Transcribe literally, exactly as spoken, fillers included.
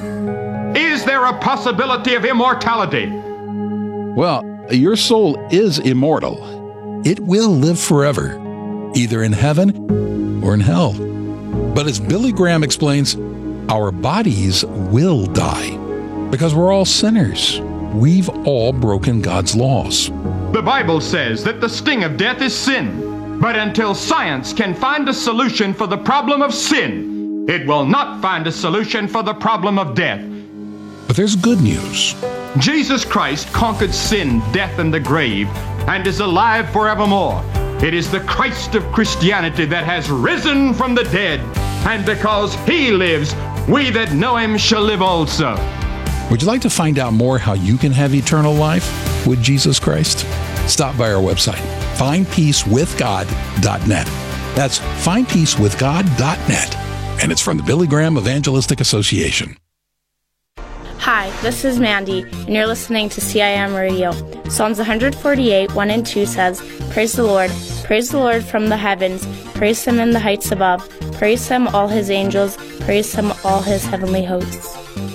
Is there a possibility of immortality? Well, your soul is immortal. It will live forever, either in heaven or in hell. But as Billy Graham explains, our bodies will die because we're all sinners. We've all broken God's laws. The Bible says that the sting of death is sin. But until science can find a solution for the problem of sin, it will not find a solution for the problem of death. But there's good news. Jesus Christ conquered sin, death, and the grave, and is alive forevermore. It is the Christ of Christianity that has risen from the dead, and because he lives, we that know him shall live also. Would you like to find out more how you can have eternal life with Jesus Christ? Stop by our website, find peace with god dot net. That's find peace with god dot net. And it's from the Billy Graham Evangelistic Association. Hi, this is Mandy, and you're listening to C I M Radio. Psalms one forty-eight, one and two says, Praise the Lord, praise the Lord from the heavens, praise him in the heights above, praise him all his angels, praise him all his heavenly hosts.